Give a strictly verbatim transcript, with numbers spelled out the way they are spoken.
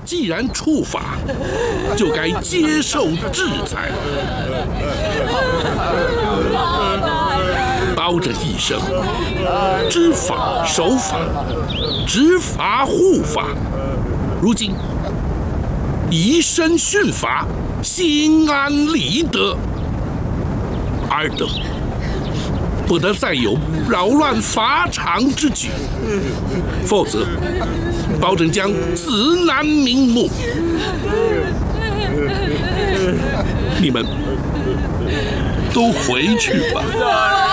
既然触法，就该接受制裁。包拯一生知法守法，执法护法，如今以身殉法，心安理得。尔等不得再有扰乱法场之举，否则包拯将死难瞑目。你们都回去吧。